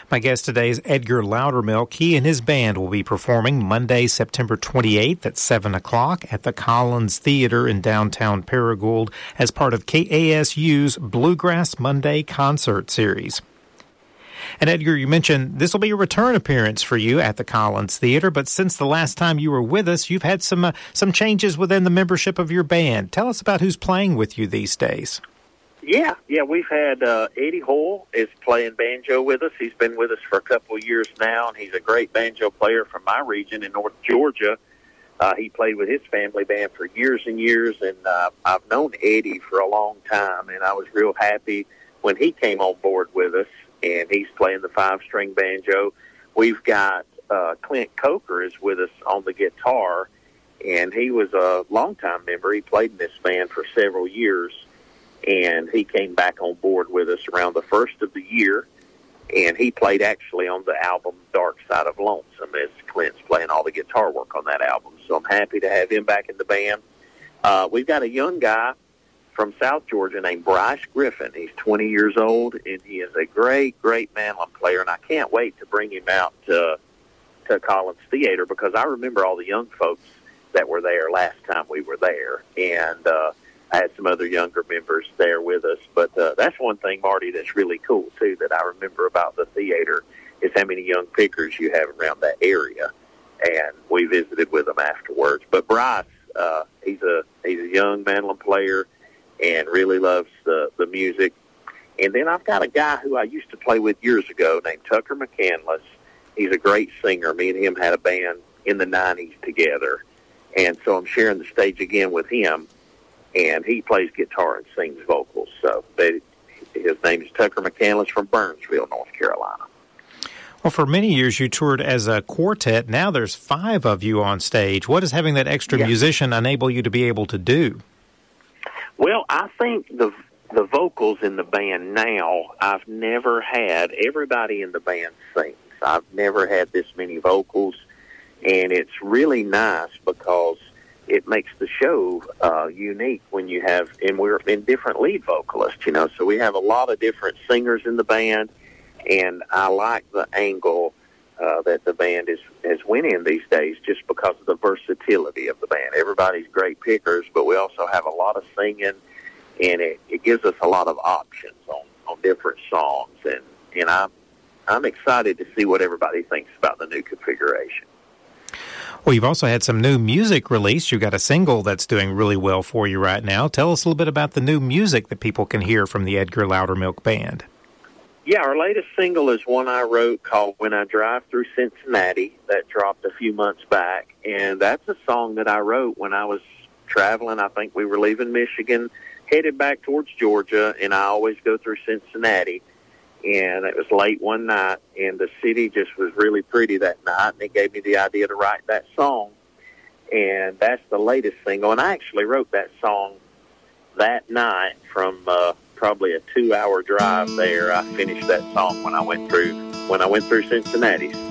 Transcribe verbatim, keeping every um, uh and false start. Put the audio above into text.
My guest today is Edgar Loudermilk. He and his band will be performing Monday, September twenty-eighth at seven o'clock at the Collins Theater in downtown Paragould as part of K A S U's Bluegrass Monday concert series. And Edgar, you mentioned this will be a return appearance for you at the Collins Theater, but since the last time you were with us, you've had some uh, some changes within the membership of your band. Tell us about who's playing with you these days. Yeah, yeah, we've had uh, Eddie Hoyle is playing banjo with us. He's been with us for a couple of years now, and he's a great banjo player from my region in North Georgia. Uh, he played with his family band for years and years, and uh, I've known Eddie for a long time, and I was real happy when he came on board with us, and he's playing the five-string banjo. We've got uh, Clint Coker is with us on the guitar, and he was a longtime member. He played in this band for several years. And he came back on board with us around the first of the year, and he played actually on the album Dark Side of Lonesome as Clint's playing all the guitar work on that album. So I'm happy to have him back in the band. Uh, we've got a young guy from South Georgia named Bryce Griffin. He's twenty years old, and he is a great, great mandolin player, and I can't wait to bring him out to, to Collins Theater because I remember all the young folks that were there last time we were there, and uh I had some other younger members there with us, but uh, that's one thing, Marty, that's really cool, too, that I remember about the theater is how many young pickers you have around that area, and we visited with them afterwards. But Bryce, uh, he's a he's a young mandolin player and really loves the, the music. And then I've got a guy who I used to play with years ago named Tucker McCandless. He's a great singer. Me and him had a band in the nineties together, and so I'm sharing the stage again with him. And he plays guitar and sings vocals. So they, his name is Tucker McCandless from Burnsville, North Carolina. Well, for many years you toured as a quartet. Now there's five of you on stage. What does having that extra yeah. musician enable you to be able to do? Well, I think the the vocals in the band now, I've never had, everybody in the band sings. I've never had this many vocals, and it's really nice because it makes the show uh, unique when you have, and we're in different lead vocalists, you know, so we have a lot of different singers in the band, and I like the angle uh, that the band is, has went in these days just because of the versatility of the band. Everybody's great pickers, but we also have a lot of singing, and it, it gives us a lot of options on, on different songs, and, and I'm, I'm excited to see what everybody thinks about the new configuration. Well, you've also had some new music released. You've got a single that's doing really well for you right now. Tell us a little bit about the new music that people can hear from the Edgar Loudermilk Band. Yeah, our latest single is one I wrote called When I Drive Through Cincinnati that dropped a few months back. And that's a song that I wrote when I was traveling. I think we were leaving Michigan, headed back towards Georgia, and I always go through Cincinnati. And it was late one night, and the city just was really pretty that night, and it gave me the idea to write that song. And that's the latest single. And I actually wrote that song that night from uh, probably a two-hour drive there. I finished that song when I went through when I went through Cincinnati.